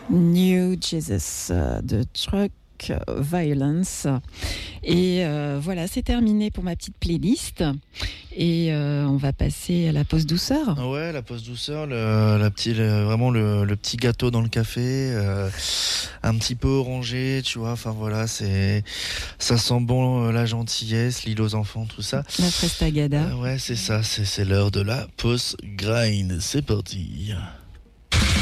New Jesus de Truck Violence. Et voilà, c'est terminé pour ma petite playlist. Et on va passer à la pause douceur. Ouais, la pause douceur, vraiment le petit gâteau dans le café, un petit peu orangé, tu vois. Enfin voilà, ça sent bon la gentillesse, l'île aux enfants, tout ça. La frestagada. Ouais, c'est ça, c'est l'heure de la pause grind. C'est parti.